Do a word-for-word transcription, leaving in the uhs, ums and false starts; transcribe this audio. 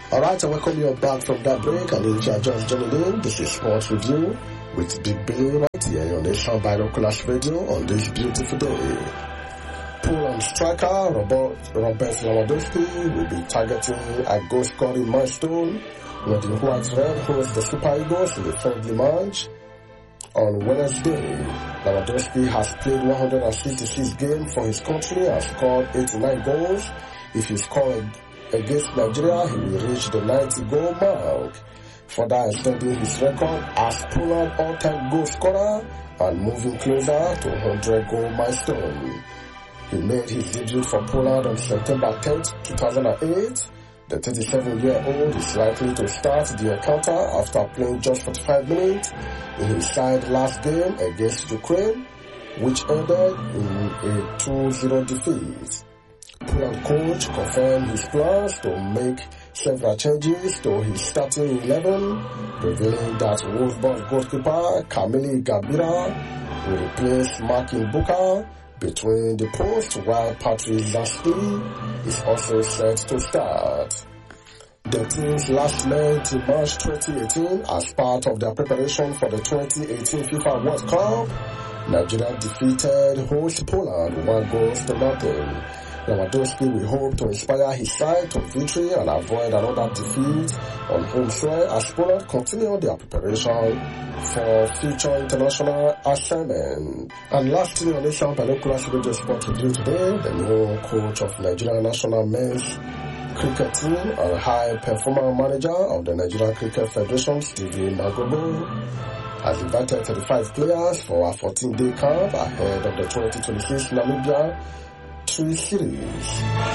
Alright, I welcome you back from that break, and if you are just joining in, this is Sports Review with Big Billy right here on Nation Binoculars Radio on this beautiful day. Poland striker Robert, Robert Lewandowski will be targeting a goal-scoring milestone when the White Red host the Super Eagles in the friendly match on Wednesday. Lewandowski has played one hundred sixty-six games for his country and scored eighty-nine goals. If he scored against Nigeria, he will reach the ninety goal mark, further extending his record as Poland all-time goal scorer and moving closer to one hundred goal milestone. He made his debut for Poland on September tenth, two thousand eight. The thirty-seven-year-old is likely to start the encounter after playing just forty-five minutes in his side last game against Ukraine, which ended in a two zero defeat. Poland coach confirmed his plans to make several changes to his starting eleven, revealing that Wolfsburg goalkeeper Kamil Gabira will replace Marcin Buka between the posts, while Patrick Zasky is also set to start. The teams last met in March twenty eighteen as part of their preparation for the twenty eighteen FIFA World Cup. Nigeria defeated host Poland one goal to nothing. Lewandowski will hope to inspire his side to victory and avoid another defeat on home soil as Poland continue their preparation for future international assignment. And lastly, on Nation Binoculars Radio Sport Review today, the new coach of Nigeria national men's cricket team and high performer manager of the Nigeria Cricket Federation, Stephen Magogo, has invited thirty-five players for a fourteen-day camp ahead of the twenty twenty-six Namibia Tree Series.